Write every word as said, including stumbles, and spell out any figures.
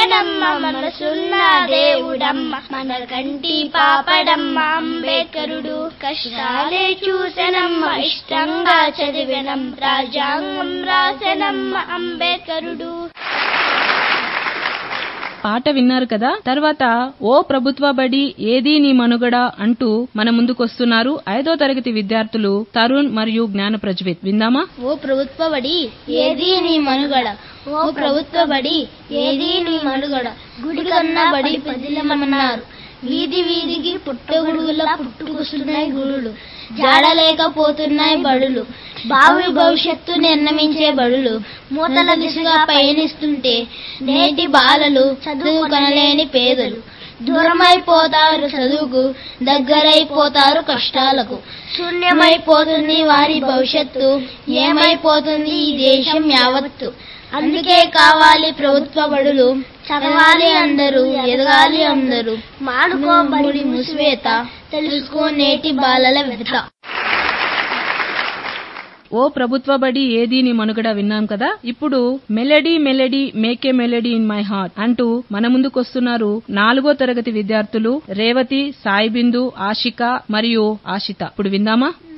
దీవెనమ్మ మనసున్న దేవుడమ్మ మన కంటి పాపడమ్మ అంబేద్కరుడు కష్టాలే చూసెనమ్మ ఇష్టంగా చదివెనం రాజ్యాంగం రాసెనమ్మ అంబేద్కరుడు. పాట విన్నారు కదా. తర్వాత ఓ ప్రభుత్వ బడి ఏదీ నీ మనుగడ అంటూ మన ముందుకొస్తున్నారు ఐదో తరగతి విద్యార్థులు తరుణ్ మరియు జ్ఞాన ప్రజ్విత్. విందామా? ఓ ప్రభుత్వ బడి ఏదీ నీ మనుగడ, ఓ ప్రభుత్వ బడి ఏదీ నీ మనుగడ, గుడి కన్నా బడి పదిలమన్నారు, వీధి వీధికి పుట్టగొడుగులా పుట్టుకొస్తున్నాయి గుడులు, జాడలేకపోతున్నాయి బడులు, భావి భవిష్యత్తు నిర్ణయించే బడులు మూతల దిశగా పయనిస్తుంటే నేటి బాలలు చదువు కనలేని పేదలు దూరమైపోతారు చదువుకు, దగ్గరైపోతారు కష్టాలకు, శూన్యమైపోతుంది వారి భవిష్యత్తు, ఏమైపోతుంది ఈ దేశం యావత్తు. అందుకే కావాలి ప్రభుత్వ బడులు, చదవాలి అందరూ, ఎదగాలి అందరూ, మానుకోబడి ముసివేత, తెలుసుకో నేటి బాలల వెత. ఓ ప్రభుత్వ బడి ఏదీ నీ మనుగడ విన్నాం కదా. ఇప్పుడు melody melody మేకే melody in my heart అంటూ మన ముందుకొస్తున్నారు నాలుగో తరగతి విద్యార్థులు రేవతి, సాయిబిందు, ఆశిక మరియు ఆశిత. ఇప్పుడు విందామా?